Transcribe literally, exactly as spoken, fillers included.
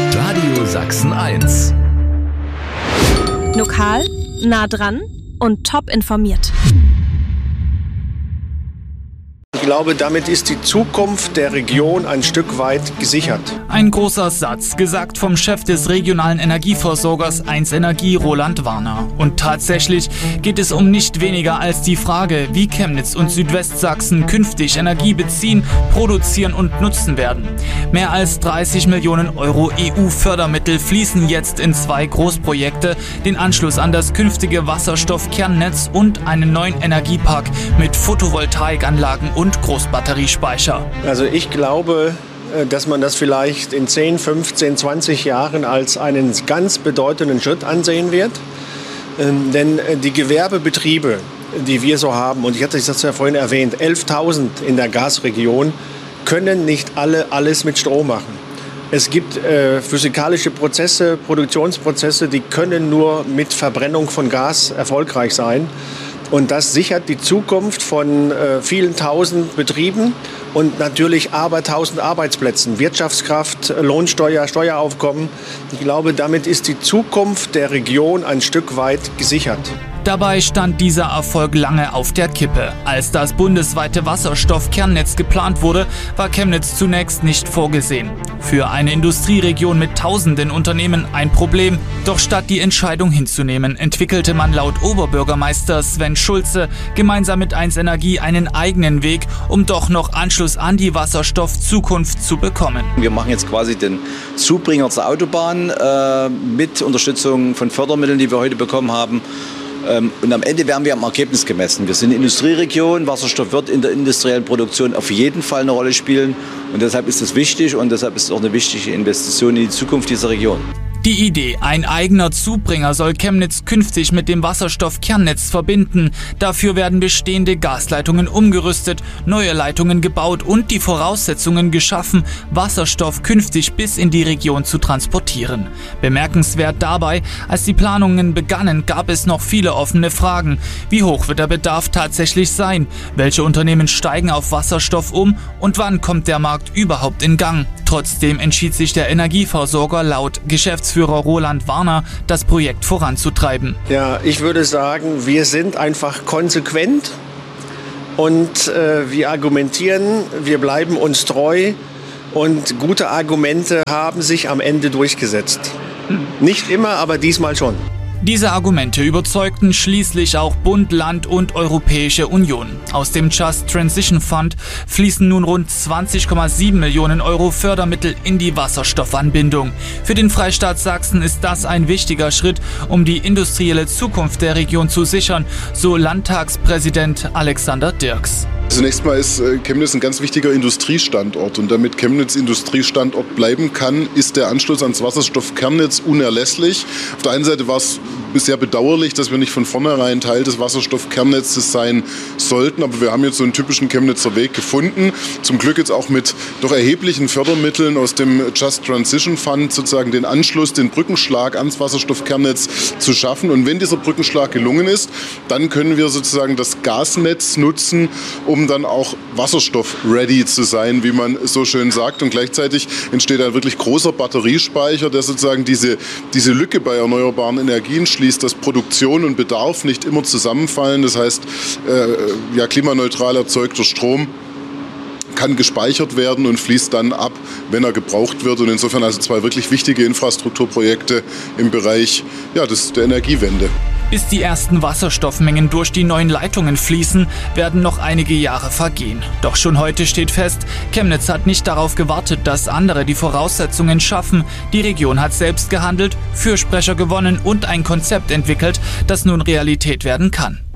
Radio Sachsen eins. Lokal, nah dran und top informiert. Ich glaube, damit ist die Zukunft der Region ein Stück weit gesichert. Ein großer Satz, gesagt vom Chef des regionalen Energieversorgers eins Energie, Roland Warner. Und tatsächlich geht es um nicht weniger als die Frage, wie Chemnitz und Südwestsachsen künftig Energie beziehen, produzieren und nutzen werden. Mehr als dreißig Millionen Euro E U-Fördermittel fließen jetzt in zwei Großprojekte, den Anschluss an das künftige Wasserstoffkernnetz und einen neuen Energiepark mit Photovoltaikanlagen und Großbatteriespeicher. Also ich glaube, dass man das vielleicht in zehn, fünfzehn, zwanzig Jahren als einen ganz bedeutenden Schritt ansehen wird. Ähm, denn die Gewerbebetriebe, die wir so haben, und ich hatte das ja vorhin erwähnt, elftausend in der Gasregion, können nicht alle alles mit Strom machen. Es gibt äh, physikalische Prozesse, Produktionsprozesse, die können nur mit Verbrennung von Gas erfolgreich sein. Und das sichert die Zukunft von äh, vielen tausend Betrieben und natürlich abertausend Arbeitsplätzen, Wirtschaftskraft, Lohnsteuer, Steueraufkommen. Ich glaube, damit ist die Zukunft der Region ein Stück weit gesichert. Dabei stand dieser Erfolg lange auf der Kippe. Als das bundesweite Wasserstoffkernnetz geplant wurde, war Chemnitz zunächst nicht vorgesehen. Für eine Industrieregion mit tausenden Unternehmen ein Problem. Doch statt die Entscheidung hinzunehmen, entwickelte man laut Oberbürgermeister Sven Schulze gemeinsam mit eins Energie einen eigenen Weg, um doch noch Anschluss an die Wasserstoffzukunft zu bekommen. Wir machen jetzt quasi den Zubringer zur Autobahn äh, mit Unterstützung von Fördermitteln, die wir heute bekommen haben. Und am Ende werden wir am Ergebnis gemessen. Wir sind eine Industrieregion, Wasserstoff wird in der industriellen Produktion auf jeden Fall eine Rolle spielen. Und deshalb ist es wichtig und deshalb ist es auch eine wichtige Investition in die Zukunft dieser Region. Die Idee, ein eigener Zubringer soll Chemnitz künftig mit dem Wasserstoffkernnetz verbinden. Dafür werden bestehende Gasleitungen umgerüstet, neue Leitungen gebaut und die Voraussetzungen geschaffen, Wasserstoff künftig bis in die Region zu transportieren. Bemerkenswert dabei, als die Planungen begannen, gab es noch viele offene Fragen. Wie hoch wird der Bedarf tatsächlich sein? Welche Unternehmen steigen auf Wasserstoff um? Und wann kommt der Markt überhaupt in Gang? Trotzdem entschied sich der Energieversorger laut Geschäftsführer Roland Warner, das Projekt voranzutreiben. Ja, ich würde sagen, wir sind einfach konsequent und äh, wir argumentieren, wir bleiben uns treu und gute Argumente haben sich am Ende durchgesetzt. Nicht immer, aber diesmal schon. Diese Argumente überzeugten schließlich auch Bund, Land und Europäische Union. Aus dem Just Transition Fund fließen nun rund zwanzig Komma sieben Millionen Euro Fördermittel in die Wasserstoffanbindung. Für den Freistaat Sachsen ist das ein wichtiger Schritt, um die industrielle Zukunft der Region zu sichern, so Landtagspräsident Alexander Dirks. Zunächst mal ist Chemnitz ein ganz wichtiger Industriestandort und damit Chemnitz Industriestandort bleiben kann, ist der Anschluss ans Wasserstoffkernnetz unerlässlich. Auf der einen Seite war es bisher bedauerlich, dass wir nicht von vornherein Teil des Wasserstoffkernnetzes sein sollten, aber wir haben jetzt so einen typischen Chemnitzer Weg gefunden. Zum Glück jetzt auch mit doch erheblichen Fördermitteln aus dem Just Transition Fund sozusagen den Anschluss, den Brückenschlag ans Wasserstoffkernnetz zu schaffen. Und wenn dieser Brückenschlag gelungen ist, dann können wir sozusagen das Gasnetz nutzen, um dann auch Wasserstoff-ready zu sein, wie man so schön sagt. Und gleichzeitig entsteht ein wirklich großer Batteriespeicher, der sozusagen diese, diese Lücke bei erneuerbaren Energien schließt, dass Produktion und Bedarf nicht immer zusammenfallen. Das heißt, äh, ja, klimaneutral erzeugter Strom kann gespeichert werden und fließt dann ab, wenn er gebraucht wird. Und insofern also zwei wirklich wichtige Infrastrukturprojekte im Bereich ja, des, der Energiewende. Bis die ersten Wasserstoffmengen durch die neuen Leitungen fließen, werden noch einige Jahre vergehen. Doch schon heute steht fest, Chemnitz hat nicht darauf gewartet, dass andere die Voraussetzungen schaffen. Die Region hat selbst gehandelt, Fürsprecher gewonnen und ein Konzept entwickelt, das nun Realität werden kann.